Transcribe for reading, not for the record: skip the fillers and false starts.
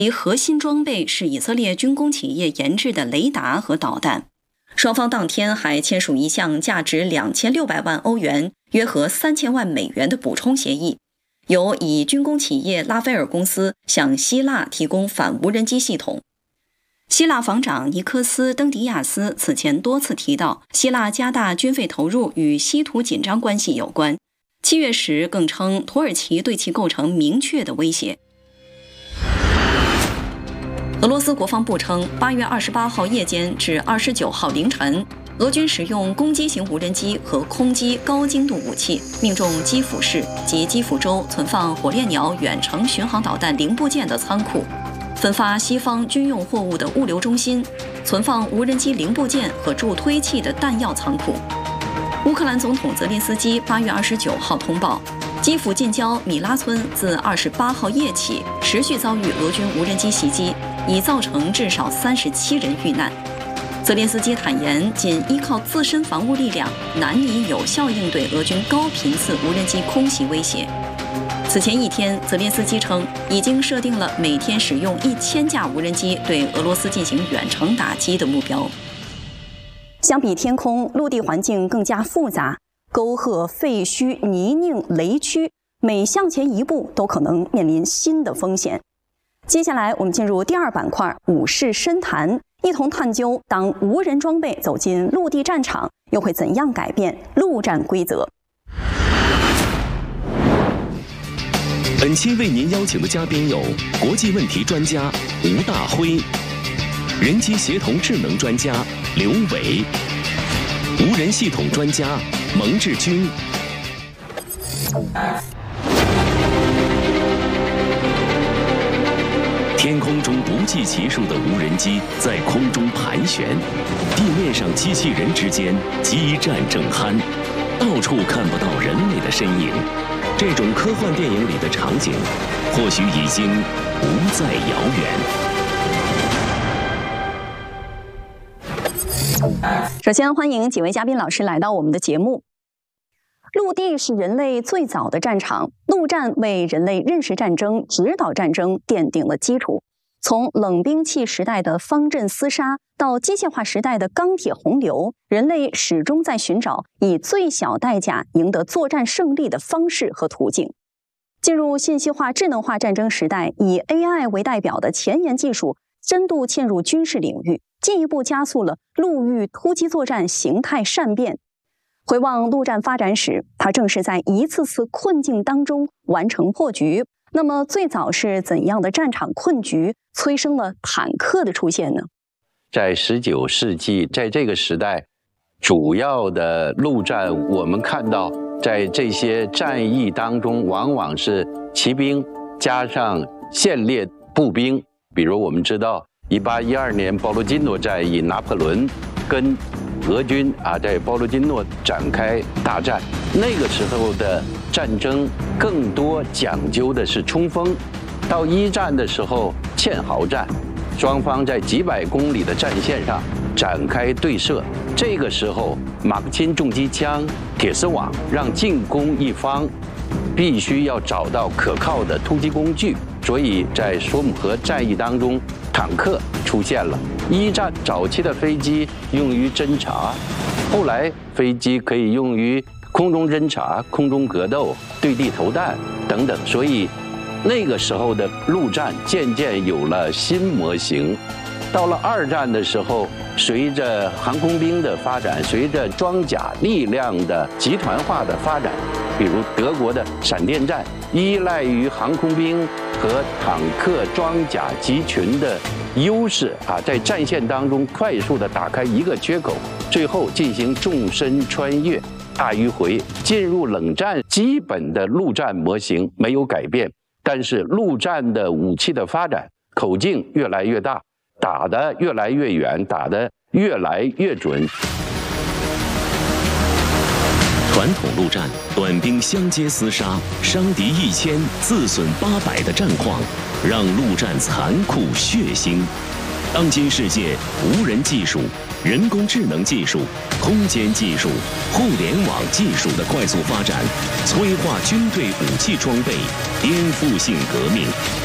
其核心装备是以色列军工企业研制的雷达和导弹。双方当天还签署一项价值2600万欧元（约合3000万美元）的补充协议，由以军工企业拉斐尔公司向希腊提供反无人机系统。希腊防长尼科斯·登迪亚斯此前多次提到，希腊加大军费投入与稀土紧张关系有关。7月时更称土耳其对其构成明确的威胁。俄罗斯国防部称，8月28号夜间至29号凌晨，俄军使用攻击型无人机和空基高精度武器，命中基辅市及基辅州存放火烈鸟远程巡航导弹零部件的仓库，分发西方军用货物的物流中心，存放无人机零部件和助推器的弹药仓库。乌克兰总统泽连斯基8月29号通报，基辅近郊米拉村自28号夜起持续遭遇俄军无人机袭击，已造成至少37人遇难。泽连斯基坦言，仅依靠自身防务力量难以有效应对俄军高频次无人机空袭威胁。此前一天，泽连斯基称已经设定了每天使用1000架无人机对俄罗斯进行远程打击的目标。相比天空，陆地环境更加复杂，沟壑、废墟、泥泞、雷区，每向前一步都可能面临新的风险。接下来我们进入第二板块武士深谈，一同探究当无人装备走进陆地战场，又会怎样改变陆战规则。 本期为您邀请的嘉宾有国际问题专家吴大辉、人机协同智能专家刘伟、无人系统专家蒙志军。天空中不计其数的无人机在空中盘旋，地面上机器人之间激战正酣，到处看不到人类的身影。这种科幻电影里的场景，或许已经不再遥远。 首先欢迎几位嘉宾老师来到我们的节目。陆地是人类最早的战场，陆战为人类认识战争、指导战争奠定了基础。从冷兵器时代的方阵厮杀到机械化时代的钢铁洪流，人类始终在寻找以最小代价赢得作战胜利的方式和途径。进入信息化、智能化战争时代，以 AI 为代表的前沿技术深度嵌入军事领域，进一步加速了陆域突击作战形态善变。回望陆战发展史，它正是在一次次困境当中完成破局。那么最早是怎样的战场困局催生了坦克的出现呢？ 在19世纪，在这个时代，主要的陆战，我们看到在这些战役当中，往往是骑兵加上线列步兵。比如我们知道1812年波罗金诺战役，拿破仑跟俄军在波罗金诺展开大战。那个时候的战争更多讲究的是冲锋，到一战的时候堑壕战，双方在几百公里的战线上展开对射。这个时候马克沁重机枪、铁丝网让进攻一方必须要找到可靠的突击工具，所以在索姆河战役当中，坦克出现了。一战早期的飞机用于侦察，后来飞机可以用于空中侦察、空中格斗、对地投弹等等，所以那个时候的陆战渐渐有了新模型。到了二战的时候，随着航空兵的发展，随着装甲力量的集团化的发展，比如德国的闪电战，依赖于航空兵和坦克装甲集群的优势在战线当中快速的打开一个缺口，最后进行纵深穿越、大迂回。进入冷战，基本的陆战模型没有改变，但是陆战的武器的发展口径越来越大，打得越来越远，打得越来越准。 传统陆战短兵相接厮杀，伤敌1000自损800的战况，让陆战残酷血腥。当今世界无人技术、人工智能技术、空间技术、互联网技术的快速发展，催化军队武器装备颠覆性革命。